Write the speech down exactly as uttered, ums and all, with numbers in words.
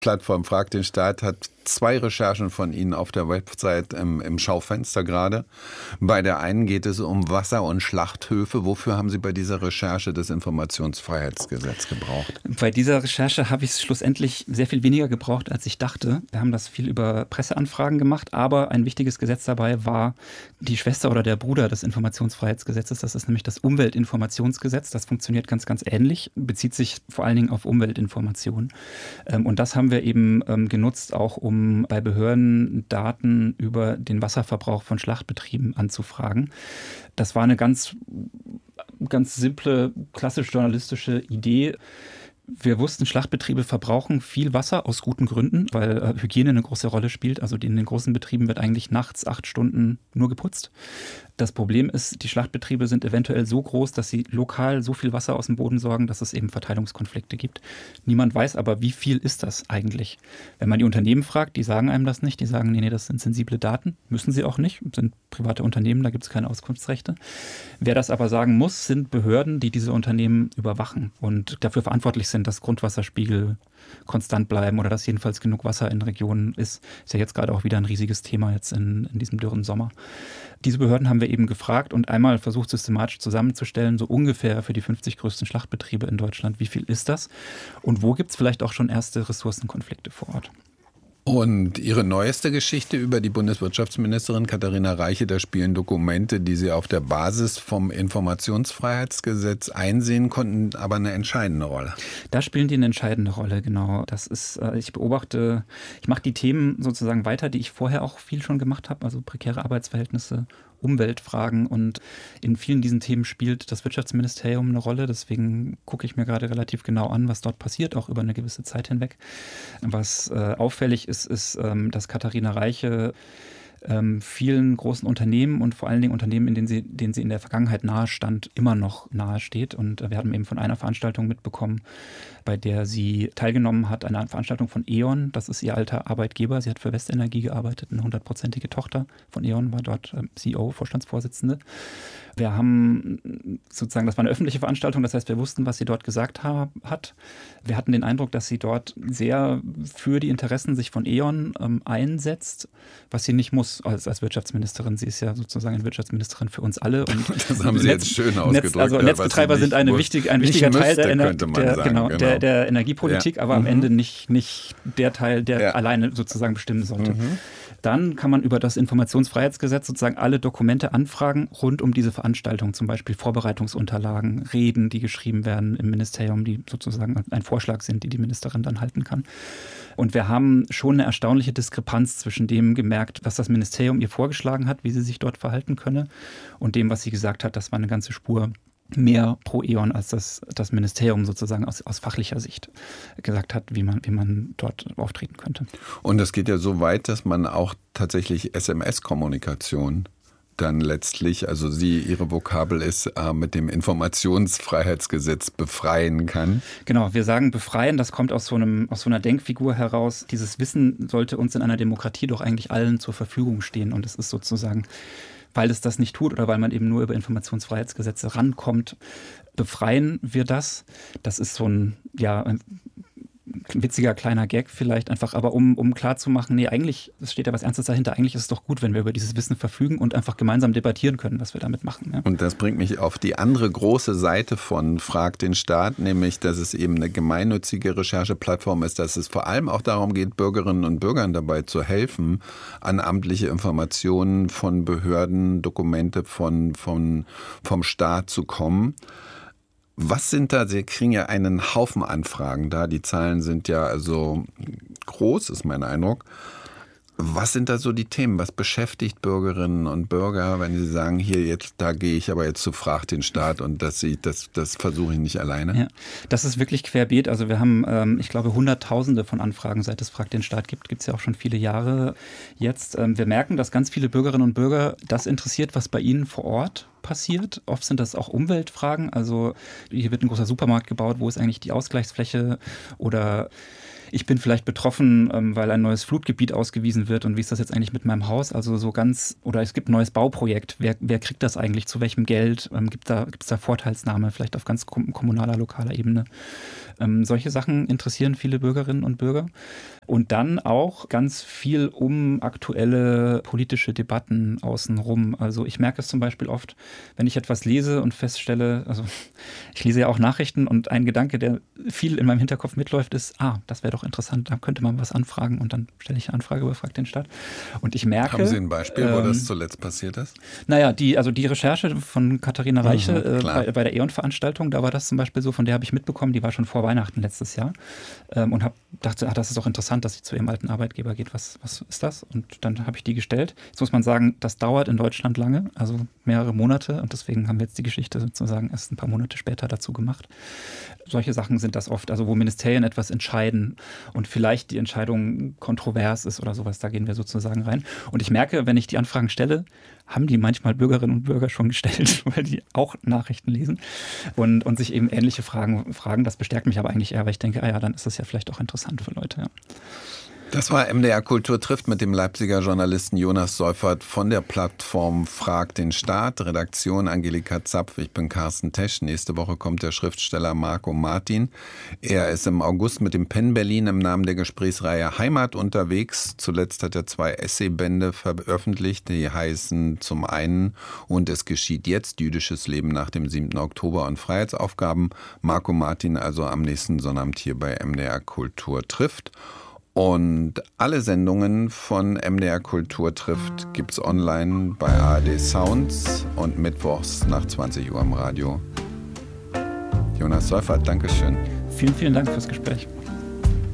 Plattform Frag den Staat hat zwei Recherchen von Ihnen auf der Website im, im Schaufenster gerade. Bei der einen geht es um Wasser- und Schlachthöfe. Wofür haben Sie bei dieser Recherche das Informationsfreiheitsgesetz gebraucht? Bei dieser Recherche habe ich es schlussendlich sehr viel weniger gebraucht, als ich dachte. Wir haben das viel über Presseanfragen gemacht, aber ein wichtiges Gesetz dabei war die Schwester oder der Bruder des Informationsfreiheitsgesetzes. Das ist nämlich das Umweltinformationsgesetz. Das funktioniert ganz, ganz ähnlich, bezieht sich vor allen Dingen auf Umweltinformationen. Und das haben wir eben genutzt, auch um um bei Behörden Daten über den Wasserverbrauch von Schlachtbetrieben anzufragen. Das war eine ganz, ganz simple, klassisch journalistische Idee. Wir wussten, Schlachtbetriebe verbrauchen viel Wasser aus guten Gründen, weil äh, Hygiene eine große Rolle spielt. Also in den großen Betrieben wird eigentlich nachts acht Stunden nur geputzt. Das Problem ist, die Schlachtbetriebe sind eventuell so groß, dass sie lokal so viel Wasser aus dem Boden sorgen, dass es eben Verteilungskonflikte gibt. Niemand weiß aber, wie viel ist das eigentlich? Wenn man die Unternehmen fragt, die sagen einem das nicht. Die sagen, nee, nee, das sind sensible Daten. Müssen sie auch nicht. Das sind private Unternehmen, da gibt es keine Auskunftsrechte. Wer das aber sagen muss, sind Behörden, die diese Unternehmen überwachen und dafür verantwortlich sind, dass Grundwasserspiegel konstant bleiben oder dass jedenfalls genug Wasser in Regionen ist. Ist ja jetzt gerade auch wieder ein riesiges Thema jetzt in, in diesem dürren Sommer. Diese Behörden haben wir eben gefragt und einmal versucht systematisch zusammenzustellen, so ungefähr für die fünfzig größten Schlachtbetriebe in Deutschland, wie viel ist das und wo gibt es vielleicht auch schon erste Ressourcenkonflikte vor Ort. Und Ihre neueste Geschichte über die Bundeswirtschaftsministerin Katharina Reiche, da spielen Dokumente, die Sie auf der Basis vom Informationsfreiheitsgesetz einsehen konnten, aber eine entscheidende Rolle. Da spielen die eine entscheidende Rolle, genau. Das ist, ich beobachte, ich mache die Themen sozusagen weiter, die ich vorher auch viel schon gemacht habe, also prekäre Arbeitsverhältnisse, Umweltfragen, und in vielen diesen Themen spielt das Wirtschaftsministerium eine Rolle. Deswegen gucke ich mir gerade relativ genau an, was dort passiert, auch über eine gewisse Zeit hinweg. Was äh, auffällig ist, ist, ähm, dass Katharina Reiche ähm, vielen großen Unternehmen und vor allen Dingen Unternehmen, in denen sie, denen sie in der Vergangenheit nahe stand, immer noch nahe steht. Und äh, wir haben eben von einer Veranstaltung mitbekommen, bei der sie teilgenommen hat, einer Veranstaltung von E.ON. Das ist ihr alter Arbeitgeber. Sie hat für Westenergie gearbeitet, eine hundertprozentige Tochter von E.ON, war dort äh, C E O, Vorstandsvorsitzende. Wir haben sozusagen, das war eine öffentliche Veranstaltung, das heißt, wir wussten, was sie dort gesagt ha- hat. Wir hatten den Eindruck, dass sie dort sehr für die Interessen sich von E.ON ähm, einsetzt, was sie nicht muss als, als Wirtschaftsministerin. Sie ist ja sozusagen eine Wirtschaftsministerin für uns alle. Und das haben Sie Netz, jetzt schön ausgedrückt. Netz, also ja, Netzbetreiber sind eine muss, wichtig, ein wichtiger Teil müsste, der, Ener- könnte man der, sagen, genau, genau. der, der Energiepolitik, ja. aber am mhm. Ende nicht, nicht der Teil, der ja. alleine sozusagen bestimmen sollte. Mhm. Dann kann man über das Informationsfreiheitsgesetz sozusagen alle Dokumente anfragen rund um diese Veranstaltung, zum Beispiel Vorbereitungsunterlagen, Reden, die geschrieben werden im Ministerium, die sozusagen ein Vorschlag sind, die die Ministerin dann halten kann. Und wir haben schon eine erstaunliche Diskrepanz zwischen dem gemerkt, was das Ministerium ihr vorgeschlagen hat, wie sie sich dort verhalten könne, und dem, was sie gesagt hat. Das war eine ganze Spur mehr pro E.ON, als das, das Ministerium sozusagen aus, aus fachlicher Sicht gesagt hat, wie man, wie man dort auftreten könnte. Und das geht ja so weit, dass man auch tatsächlich S M S-Kommunikation dann letztlich, also Sie, Ihre Vokabel ist, äh, mit dem Informationsfreiheitsgesetz befreien kann. Genau, wir sagen befreien, das kommt aus so, einem, aus so einer Denkfigur heraus. Dieses Wissen sollte uns in einer Demokratie doch eigentlich allen zur Verfügung stehen, und es ist sozusagen, weil es das nicht tut oder weil man eben nur über Informationsfreiheitsgesetze rankommt, befreien wir das. Das ist so ein, ja, ein witziger kleiner Gag vielleicht einfach, aber um, um klarzumachen, nee, eigentlich, es steht ja was Ernstes dahinter, eigentlich ist es doch gut, wenn wir über dieses Wissen verfügen und einfach gemeinsam debattieren können, was wir damit machen. Ja. Und das bringt mich auf die andere große Seite von Frag den Staat, nämlich, dass es eben eine gemeinnützige Rechercheplattform ist, dass es vor allem auch darum geht, Bürgerinnen und Bürgern dabei zu helfen, an amtliche Informationen von Behörden, Dokumente von, von, vom Staat zu kommen. Was sind da, Sie kriegen ja einen Haufen Anfragen da, die Zahlen sind ja also groß, ist mein Eindruck. Was sind da so die Themen? Was beschäftigt Bürgerinnen und Bürger, wenn sie sagen, hier jetzt, da gehe ich aber jetzt zu Frag den Staat und das, das, das versuche ich nicht alleine? Ja, das ist wirklich querbeet. Also wir haben, ähm, ich glaube, Hunderttausende von Anfragen, seit es Frag den Staat gibt. Gibt es ja auch schon viele Jahre jetzt. Ähm, wir merken, dass ganz viele Bürgerinnen und Bürger das interessiert, was bei ihnen vor Ort passiert. Oft sind das auch Umweltfragen. Also hier wird ein großer Supermarkt gebaut. Wo ist eigentlich die Ausgleichsfläche? Oder ich bin vielleicht betroffen, ähm, weil ein neues Flutgebiet ausgewiesen wird und wie ist das jetzt eigentlich mit meinem Haus? Also so ganz, oder es gibt ein neues Bauprojekt. Wer, wer kriegt das eigentlich? Zu welchem Geld? Ähm, gibt da, gibt es da Vorteilsnahme, vielleicht auf ganz kommunaler, lokaler Ebene? Ähm, solche Sachen interessieren viele Bürgerinnen und Bürger. Und dann auch ganz viel um aktuelle politische Debatten außenrum. Also ich merke es zum Beispiel oft, wenn ich etwas lese und feststelle, also ich lese ja auch Nachrichten und ein Gedanke, der viel in meinem Hinterkopf mitläuft, ist, ah, das wäre doch interessant, da könnte man was anfragen und dann stelle ich eine Anfrage über Frag den Staat. Und ich merke... Haben Sie ein Beispiel, ähm, wo das zuletzt passiert ist? Naja, die, also die Recherche von Katharina Reiche mhm, äh, bei, bei der E.ON-Veranstaltung, da war das zum Beispiel so, von der habe ich mitbekommen, die war schon vor Weihnachten letztes Jahr ähm, und hab, dachte, ah, das ist doch interessant, dass sie zu ihrem alten Arbeitgeber geht. Was, was ist das? Und dann habe ich die gestellt. Jetzt muss man sagen, das dauert in Deutschland lange, also mehrere Monate und deswegen haben wir jetzt die Geschichte sozusagen erst ein paar Monate später dazu gemacht. Solche Sachen sind das oft, also wo Ministerien etwas entscheiden und vielleicht die Entscheidung kontrovers ist oder sowas, da gehen wir sozusagen rein. Und ich merke, wenn ich die Anfragen stelle, haben die manchmal Bürgerinnen und Bürger schon gestellt, weil die auch Nachrichten lesen und, und sich eben ähnliche Fragen fragen. Das bestärkt mich aber eigentlich eher, weil ich denke, ah ja, dann ist das ja vielleicht auch interessant für Leute. Ja. Das war M D R Kultur trifft mit dem Leipziger Journalisten Jonas Seufert von der Plattform Frag den Staat. Redaktion Angelika Zapf, ich bin Carsten Tesch. Nächste Woche kommt der Schriftsteller Marco Martin. Er ist im August mit dem Penn Berlin im Namen der Gesprächsreihe Heimat unterwegs. Zuletzt hat er zwei Essaybände veröffentlicht, die heißen zum einen Und es geschieht jetzt, jüdisches Leben nach dem siebten Oktober und Freiheitsaufgaben. Marco Martin also am nächsten Sonnabend hier bei M D R Kultur trifft. Und alle Sendungen von M D R Kultur trifft gibt's online bei A R D Sounds und mittwochs nach zwanzig Uhr im Radio. Jonas Seufert, Dankeschön. Vielen, vielen Dank fürs Gespräch.